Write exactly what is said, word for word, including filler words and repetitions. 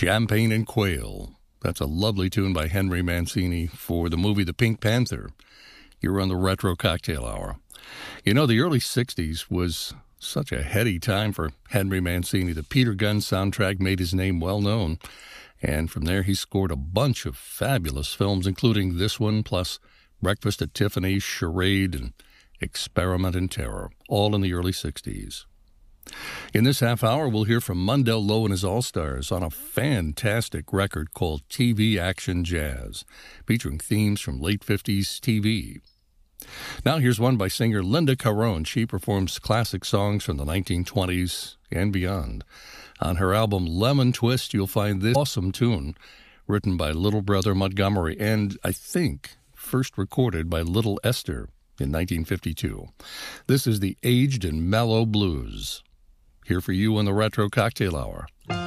Champagne and Quail. That's a lovely tune by Henry Mancini for the movie The Pink Panther. You're on the Retro Cocktail Hour. You know, the early sixties was such a heady time for Henry Mancini. The Peter Gunn soundtrack made his name well known, and from there he scored a bunch of fabulous films, including this one, plus Breakfast at Tiffany's, Charade, and Experiment in Terror, all in the early sixties. In this half hour, we'll hear from Mundell Lowe and his All-Stars on a fantastic record called T V Action Jazz, featuring themes from late fifties T V. Now here's one by singer Linda Carone. She performs classic songs from the nineteen twenties and beyond. On her album Lemon Twist, you'll find this awesome tune written by Little Brother Montgomery and, I think, first recorded by Little Esther in nineteen fifty-two. This is the Aged and Mellow Blues. Here for you on the Retro Cocktail Hour.